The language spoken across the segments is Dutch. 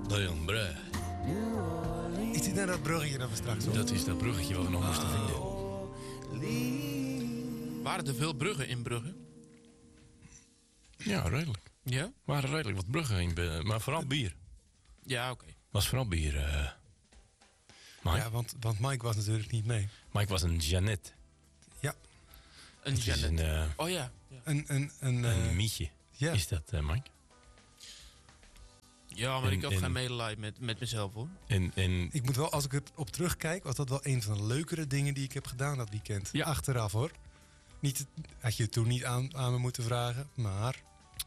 Leon Bre. Is dit nou dat bruggetje dat we straks op? Dat is dat bruggetje wat we nog moesten vinden. Waren er veel bruggen in Brugge? Ja, redelijk. Ja? Er waren redelijk wat bruggen in, maar vooral bier. Ja, oké. Was vooral bier. Mike. Ja, want Mike was natuurlijk niet mee. Mike was een Jeannette. Ja. Een Het is Janet. een, Oh ja. een mietje. ja. Is dat, Mike? Ja, maar ik had En- geen medelijden met mezelf, hoor. En Ik moet wel, als ik het op terugkijk, was dat wel een van de leukere dingen die ik heb gedaan dat weekend. Ja. Achteraf hoor. Niet, had je het toen niet aan me moeten vragen, maar...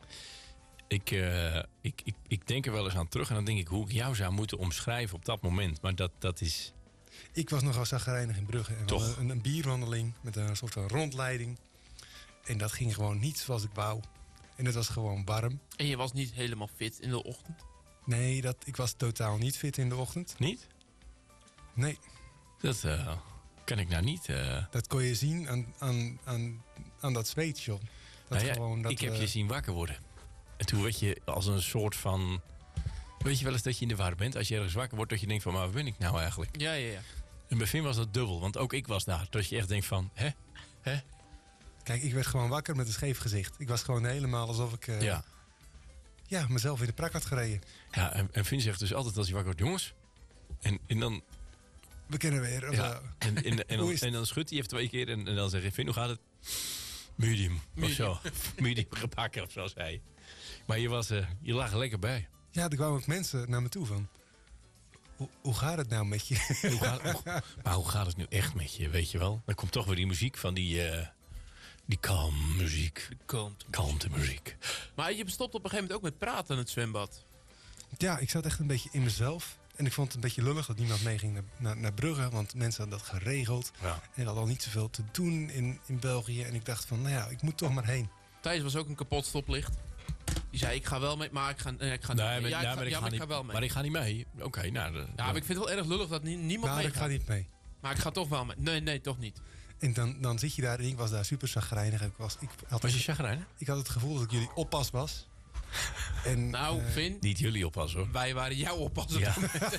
ik denk er wel eens aan terug. En dan denk ik hoe ik jou zou moeten omschrijven op dat moment. Maar dat is... Ik was nogal chagrijnig in Brugge. En we Toch? hadden een bierwandeling met een soort van rondleiding. En dat ging gewoon niet zoals ik wou. En het was gewoon warm. En je was niet helemaal fit in de ochtend. Nee, ik was totaal niet fit in de ochtend. Niet? Nee, Dat kan ik nou niet. dat kon je zien aan dat zweet, John. Dat Nou ja, gewoon, dat, ik heb je zien wakker worden. En toen werd je als een soort van... Weet je wel eens dat je in de war bent? Als je ergens wakker wordt, dat je denkt van... Maar waar ben ik nou eigenlijk? Ja, ja, ja. En bij Finn was dat dubbel. Want ook ik was daar. Dat je echt denkt van... Hè? Kijk, ik werd gewoon wakker met een scheef gezicht. Ik was gewoon helemaal alsof ik Ja. mezelf in de prak had gereden. Ja, en Finn zegt dus altijd als hij wakker wordt... Jongens. En dan... We kennen weer. Of, Ja, en dan schudt hij even 2 keer. En dan zeg je... Finn, hoe gaat het? Medium. Of zo. Medium gebakken of zo, zei je. Maar je lag er lekker bij. ja, er kwamen ook mensen naar me toe van... Hoe gaat het nou met je? Maar hoe gaat het nu echt met je, weet je wel? Dan komt toch weer die muziek van die kalm muziek. Kalmte muziek. Maar je stopt op een gegeven moment ook met praten in het zwembad. Ja, ik zat echt een beetje in mezelf. En ik vond het een beetje lullig dat niemand meeging naar Brugge. Want mensen hadden dat geregeld. Ja. En we hadden al niet zoveel te doen in België. En ik dacht van, nou ja, ik moet toch maar heen. Thijs was ook een kapot stoplicht. Die zei, ik ga wel mee, maar ik ga niet mee. Ja, ik ga wel mee. Maar ik ga niet mee. Oké, nou... Ja, maar ik vind het wel erg lullig dat niemand Maar mee ik ga niet mee. Maar ik ga toch wel mee. Nee, toch niet. En dan zit je daar en ik was daar super chagrijnig. Was je chagrijnig? Ik had het gevoel dat ik jullie oppas was. En, Nou, Vin, Niet jullie oppassen, hoor. wij waren jouw oppas. Ja.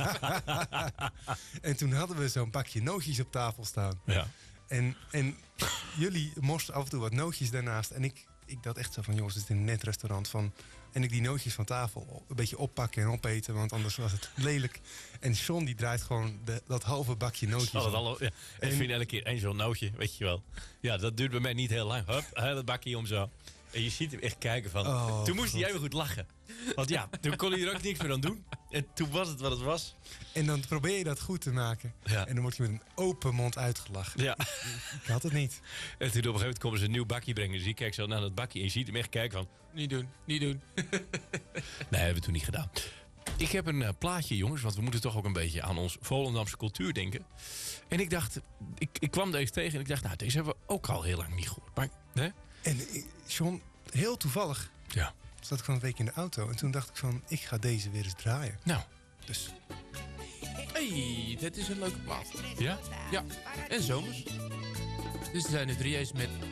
en toen hadden we zo'n bakje nootjes op tafel staan. Ja. En jullie morsten af en toe wat nootjes daarnaast. En ik dacht echt zo van, jongens, het is een net restaurant van... En ik die nootjes van tafel een beetje oppakken en opeten, want anders was het lelijk. En John die draait gewoon dat halve bakje nootjes op. Ja. En vind elke keer één zo'n nootje, weet je wel. Ja, dat duurt bij mij niet heel lang. Hup, dat bakje om zo. En je ziet hem echt kijken van... Oh, toen moest hij God. even goed lachen. Want ja, toen kon hij er ook niks meer aan doen. En toen was het wat het was. En dan probeer je dat goed te maken. Ja. En dan word je met een open mond uitgelachen. Ja. Ik had het niet. En toen op een gegeven moment komen ze een nieuw bakje brengen. Dus je kijkt zo naar dat bakje en je ziet hem echt kijken van... Niet doen. Nee, hebben we toen niet gedaan. Ik heb een plaatje, jongens, want we moeten toch ook een beetje aan ons Volendamse cultuur denken. En ik dacht, ik kwam deze tegen en ik dacht, nou, deze hebben we ook al heel lang niet gehoord. Maar, hè? En John, heel toevallig Ja. zat ik van een week in de auto. En toen dacht ik van, ik ga deze weer eens draaien. Nou, Dus Hey, dit is een leuke plaat. ja? Ja, en zomers. Dus er zijn er 3 eens met